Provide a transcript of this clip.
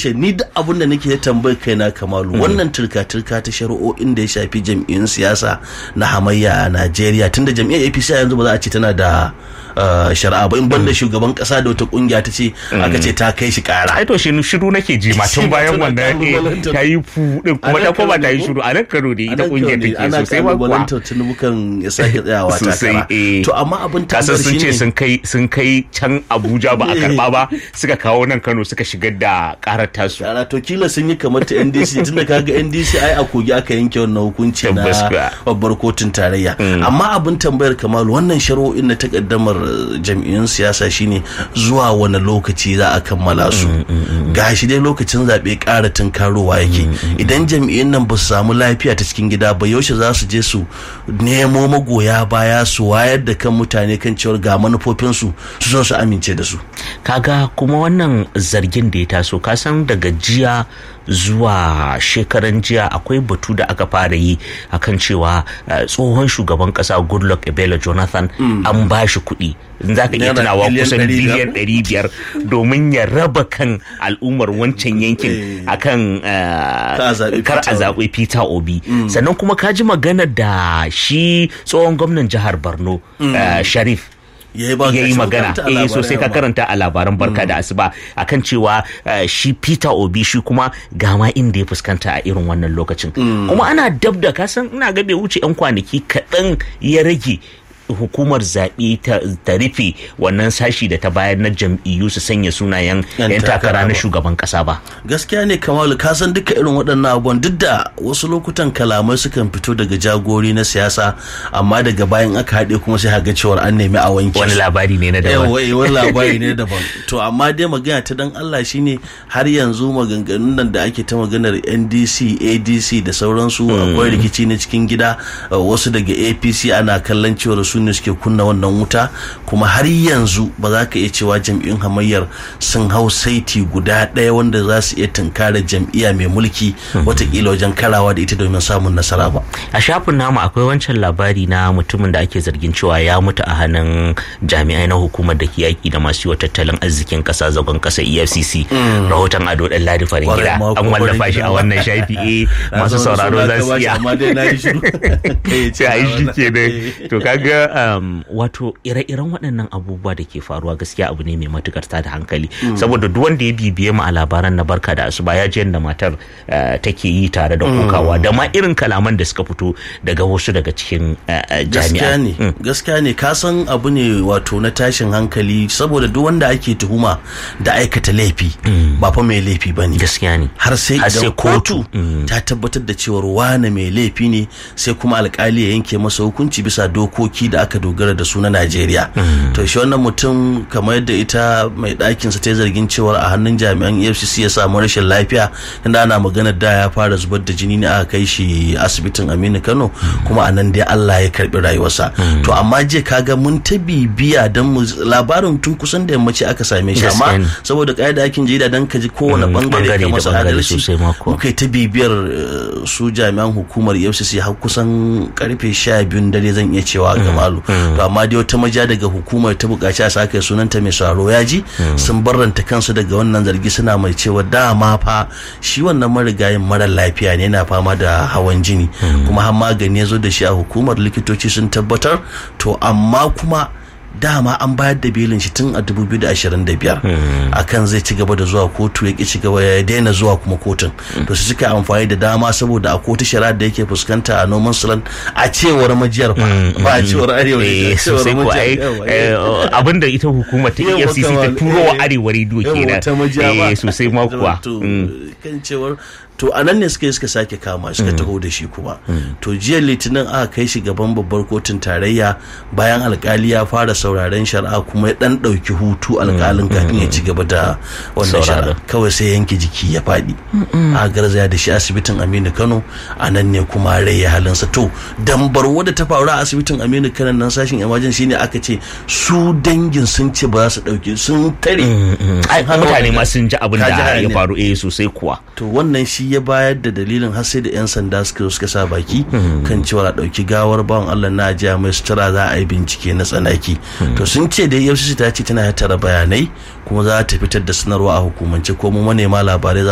wuce ni da abin da nake tambayar kaina Kamalu wannan turka-turka ta shari'o'in da ya shafi jam'iyyun siyasa na hamayya a Najeriya tunda jam'iyyar APC yanzu ba za a ce tana da shari'a ba in banda shugaban kasa da wata kungiya ta ce aka ce ta kai shi kara. Ai to shiru nake ji ma tun bayan wannan ta yi din kuma ta koma ta yi shiru a nan Kano da ita kungiyar take sosai ba kuwa. Ana Tinubu kan ya sake tsayawa takara. To amma abin tambayar shine sun ce sun kai can Abuja ba a karba ba suka kawo nan Kano suka shigar da karar tasu. Kara to kila sun yi kamar ta NDC tunda kaga NDC ai a kogi aka yanke wannan hukunci na babbar kotun tarayya. Amma abin tambayar Kamalu wannan shari'o'in na takaddamar jam'iyyun siyasa shine zuwa wani lokaci za a kammala su. Gashi dai lokacin zaɓe ƙara tunkarowa yake. Idan jam'iyyun nan ba su samu lafiya ta cikin gida ba yaushe za su je su nemo magoya baya su wayar da kan mutane kan cewar ga manufofinsu su zo su amince da su. Kaga kuma wannan zargin da ya taso kasan daga jiya zuwa shekaran jiya akwai batu da aka fara yi akan cewa tsohon shugaban kasa Goodluck Ebele Jonathan an ba shi kuɗi za ka iya tunawa kusan biliyan 500 domin ya raba kan al'ummar wancan yankin akan kar a zaɓi Peter Obi. Sannan kuma ka ji magana da shi tsohon gwamnan jihar Borno Sharif ya yi magana sosai ka karanta a labaran barka da asuba akan cewa shi Peter Obi shi kuma gama inda ya fuskanta a irin wannan lokacin kuma ana dab da kasan ina ga bai wuce 'yan kwanaki kaɗan ya rage hukumar zaɓe ta rufe wannan sashi da ta bayar na jam'iyyu su sanya sunayen 'yan takara na shugaban ƙasa ba. Gaskiya ne Kamalu ka san duka irin waɗannan abubuwan duk da wasu lokutan kalamai sukan fito daga jagori na siyasa amma daga bayan aka haɗe kuma sai haga cewar an nemi a wanke wani labari ne na daban. Wani labari ne daban. To amma dai magana ta dan Allah shine har yanzu maganganun nan da ake ta maganar NDC, ADC da sauransu akwai rikici na cikin gida wasu daga APC ana kallon cewar su ne suke kunna wannan wuta kuma har yanzu ba za ka iya cewa jam'iyyun hamayyar sun hau saiti guda ɗaya wanda za su iya tunkara jam'iyya mai mulki watakila wajen karawa da ita domin samun nasara ba. A shafin namu akwai wancan labari na mutumin da ake zargin cewa ya mutu a hannun jami'ai na hukumar da ke yaƙi da masu yiwa tattalin arzikin ƙasa zagon ƙasa EFCC. Rahoton Ado Ɗanladi Faringida an wallafa shi a wannan shafi masu sauraro za su iya. Sai a yi shi kenan. To kaga wato ire-iren waɗannan abubuwa da ke faruwa gaskiya abu ne mai matukar tada hankali saboda duk wanda ya bibiye mu a labaran na barka da asuba ya ji yadda matar take yi tare da kokawa da ma irin kalaman da suka fito daga wasu daga cikin jami'a. Gaskiya ne ka san abu ne wato na tashin hankali saboda duk wanda ake tuhuma da aikata laifi ba fa mai laifi bane. Gaskiya ne har sai idan kotu ta tabbatar da cewa wane mai laifi ne sai kuma alkali ya yanke masa hukunci bisa dokoki da aka dogara da su na Najeriya. To shi wannan mutum kamar yadda ita mai ɗakinsa ta yi zargin cewa a hannun jami'an EFCC ya samu rashin lafiya inda ana maganar da ya fara zubar da jini ne aka kai shi asibitin Aminu Kano kuma anan dai Allah ya karbi rayuwarsa. To amma je kaga mun ta bibiya dan mu labarin tun kusan da yammaci aka same shi amma saboda kaida aikin jarida dan ka ji kowane bangare ka masa adalci muka ta bibiyar su jami'an hukumar EFCC har kusan karfe 12 dare zan iya cewa Kamalu. To amma dai wata maja daga hukumar ta bukaci a sake sunanta mai saro ya ji sun barranta kansu daga wannan zargi suna mai cewa dama fa shi wannan marigayin mara lafiya ne yana fama da hawan jini kuma har magani ya zo da shi a hukumar likitoci sun tabbatar to amma kuma dama an bayar da belin shi tun a 2025 akan zai ci gaba da zuwa kotu ya ki ci gaba ya daina zuwa kuma kotun to su suka amfani da dama saboda a kotu shari'a da yake fuskanta a noman sulan a cewar majiyar fa ba a cewar arewa sosai ko ai abinda ita hukumar ta EFCC ta turo wa arewa rediyo kenan sosai ma kuwa kan cewar to anan ne suka sake kama suka taho da shi kuma to jiya litinin aka kai shi gaban babbar kotun tarayya bayan alkali ya fara sauraren shari'a kuma ya dan dauki hutu alkalin kafin ya ci gaba da wannan shari'a kawai sai yanke jiki ya fadi a garzaya da shi asibitin Aminu Kano anan ne kuma rai ya halinsa to dambarwa da ta faru a asibitin Aminu Kano nan sashin emergency ne aka ce su dangin sun ce ba za su dauke sun tare mutane ma sun ji abin da ya faru sosai kuwa to wannan shi ya bayar da dalilin har sai da 'yan sanda suka sa baki kan cewa a ɗauki gawar bawan Allah na ajiya mai sutura za a yi bincike na tsanaki to sun ce da EFCC ta ce tana tara bayanai kuma za ta fitar da sanarwa a hukumance ko mu manema labarai